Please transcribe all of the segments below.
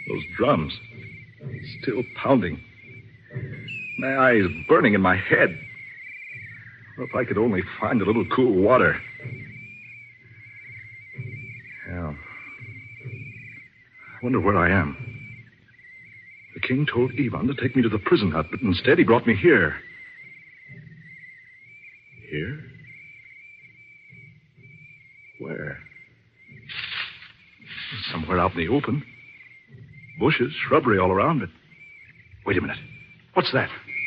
Those drums, still pounding. My eyes burning in my head. Well, if I could only find a little cool water. Yeah. I wonder where I am. The king told Ivan to take me to the prison hut, but instead he brought me here. Here? Where? Somewhere out in the open. Bushes, shrubbery all around it. Wait a minute. What's that?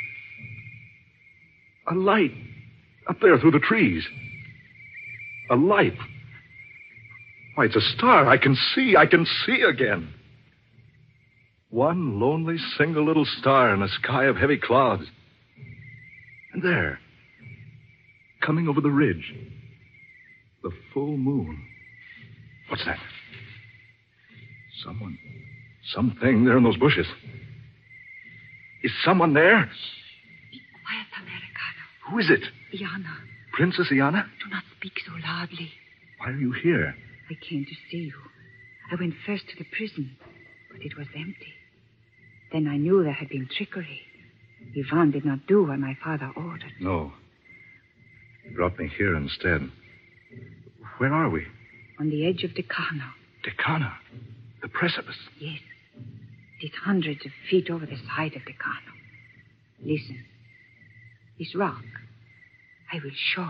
A light. Up there through the trees. A light. Why, it's a star. I can see again. One lonely, single little star in a sky of heavy clouds. And there, coming over the ridge, the full moon. What's that? Something there in those bushes. Is someone there? Be quiet, Americano. Who is it? Iana. Princess Iana? Do not speak so loudly. Why are you here? I came to see you. I went first to the prison, but it was empty. Then I knew there had been trickery. Ivan did not do what my father ordered. No. He brought me here instead. Where are we? On the edge of Decano. Decano? The precipice? Yes. It is hundreds of feet over the side of Decano. Listen. This rock. I will show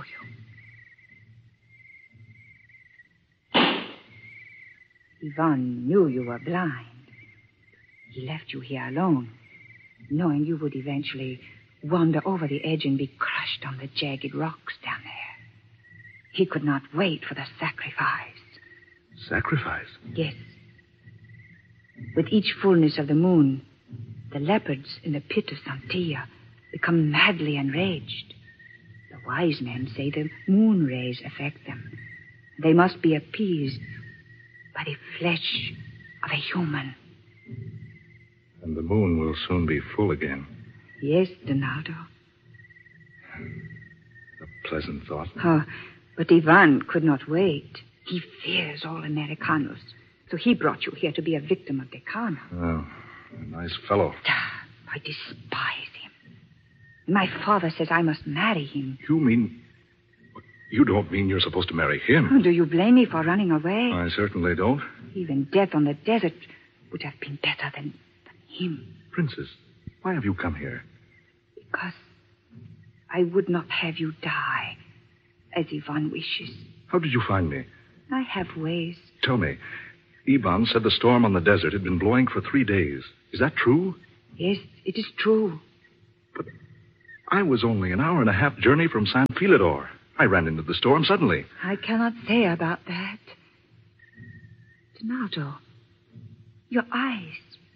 you. Ivan knew you were blind. He left you here alone, knowing you would eventually wander over the edge and be crushed on the jagged rocks down there. He could not wait for the sacrifice. Sacrifice? Yes. With each fullness of the moon, the leopards in the pit of Santilla become madly enraged. The wise men say the moon rays affect them. They must be appeased by the flesh of a human. And the moon will soon be full again. Yes, Donaldo. A pleasant thought. But Ivan could not wait. He fears all Americanos. So he brought you here to be a victim of Decano. Oh, a nice fellow. I despise him. My father says I must marry him. You mean... You don't mean you're supposed to marry him? Oh, do you blame me for running away? I certainly don't. Even death on the desert would have been better than him. Princess, why have you come here? Because I would not have you die, as Ivan wishes. How did you find me? I have ways. Tell me, Ivan said the storm on the desert had been blowing for 3 days. Is that true? Yes, it is true. But I was only an hour and a half journey from San Filador. I ran into the storm suddenly. I cannot say about that. Donaldo, your eyes.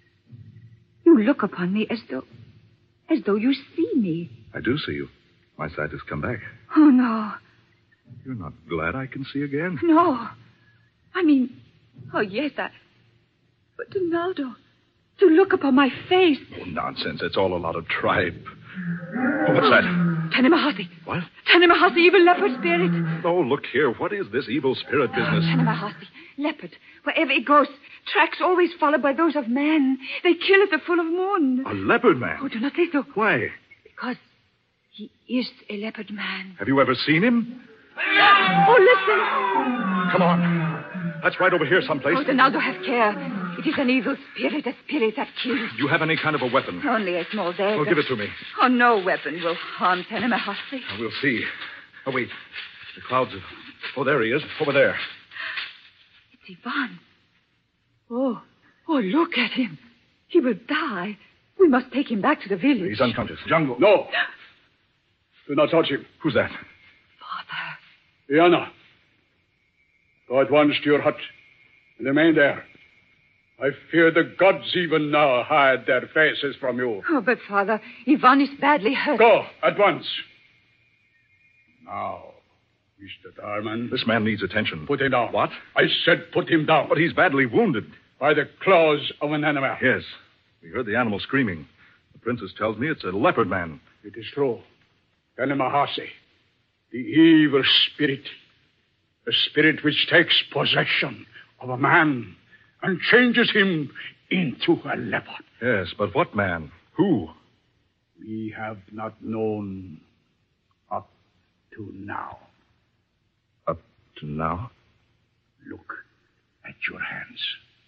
You look upon me as though you see me. I do see you. My sight has come back. Oh, no. You're not glad I can see again? No. I mean, oh, yes, But, Donaldo, to look upon my face. Oh, nonsense. It's all a lot of tripe. Oh, what's that? Tanemahasi. What? Tanemahasi, evil leopard spirit. Oh, look here. What is this evil spirit business? Tanemahasi, leopard. Wherever it goes, tracks always followed by those of man. They kill at the full of moon. A leopard man? Oh, do not say so. Why? Because he is a leopard man. Have you ever seen him? Oh, listen. Come on. That's right over here someplace. Oh, Donaldo, have care. It is an evil spirit, a spirit that kills. Do you have any kind of a weapon? Only a small dagger. Well, give it to me. Oh, no weapon will harm Tanemahasi. We'll see. Oh, wait. The clouds have... Oh, there he is. Over there. It's Ivan. Oh, look at him. He will die. We must take him back to the village. He's unconscious. Jungle. No. Do not touch him. Who's that? Father. Iana. Go at once to your hut and remain there. I fear the gods even now hide their faces from you. Oh, but, Father, Ivan is badly hurt. Go at once. Now, Mr. Darman. This man needs attention. Put him down. What? I said put him down. But he's badly wounded. By the claws of an animal. Yes. We heard the animal screaming. The princess tells me it's a leopard man. It is true. Tanemahasi, the evil spirit. The spirit which takes possession of a man and changes him into a leopard. Yes, but what man? Who? We have not known up to now. Up to now? Look at your hands.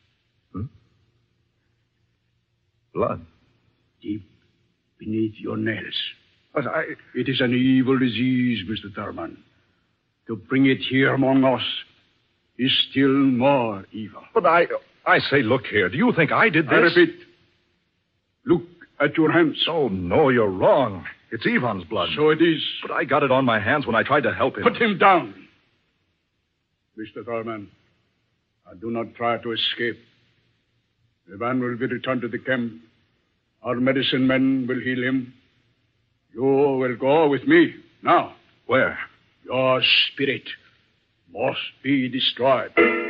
Blood. Deep beneath your nails. But It is an evil disease, Mr. Thurman. To bring it here among us is still more evil. But I say, look here. Do you think I did this? I repeat, look at your hands. Oh, no, you're wrong. It's Ivan's blood. So it is. But I got it on my hands when I tried to help him. Put him down. Mr. Thurman, I do not try to escape. Ivan will be returned to the camp. Our medicine men will heal him. You will go with me now. Where? Your spirit must be destroyed.